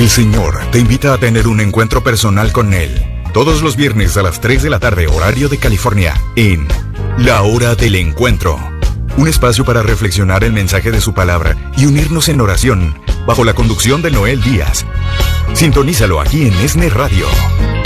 El Señor te invita a tener un encuentro personal con Él. Todos los viernes a las 3 de la tarde, horario de California, en La Hora del Encuentro. Un espacio para reflexionar el mensaje de su palabra y unirnos en oración, bajo la conducción de Noel Díaz. Sintonízalo aquí en ESNE Radio.